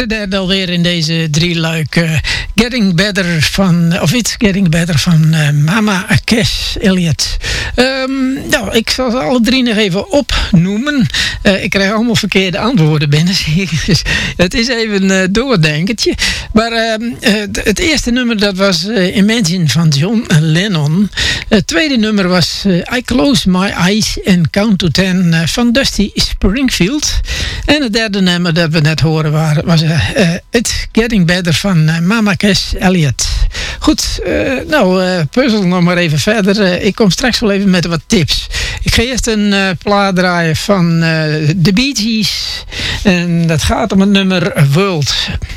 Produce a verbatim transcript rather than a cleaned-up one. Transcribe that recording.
de derde alweer in deze drieluik. Uh, Getting Better van, of It's Getting Better van uh, Mama Cass Elliot. Um, nou, ik zal ze alle drie nog even opnoemen. Uh, ik krijg allemaal verkeerde antwoorden binnen. Dus het is even een uh, doordenkertje. Maar uh, uh, het eerste nummer dat was uh, Imagine van John Lennon. Het tweede nummer was uh, I Close My Eyes and Count to Ten uh, van Dusty Springfield. En het derde nummer dat we net horen waren, was uh, uh, It's Getting Better van uh, Mama Cass Elliot. Goed, uh, nou uh, puzzel nog maar even verder. Uh, ik kom straks wel even met wat tips. Ik ga eerst een uh, plaat draaien van uh, The Bee Gees. En dat gaat om het nummer World.